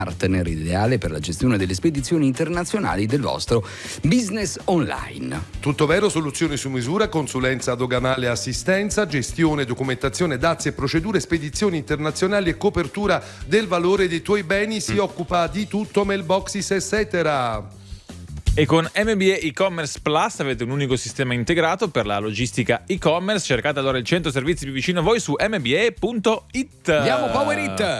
partner ideale per la gestione delle spedizioni internazionali del vostro business online. Tutto vero, soluzioni su misura, consulenza doganale e assistenza, gestione, documentazione, dazi e procedure, spedizioni internazionali e copertura del valore dei tuoi beni. Si occupa di tutto, mailboxes eccetera. E con MBA e-commerce Plus avete un unico sistema integrato per la logistica e-commerce. Cercate allora il centro servizi più vicino a voi su mba.it. Andiamo Power It!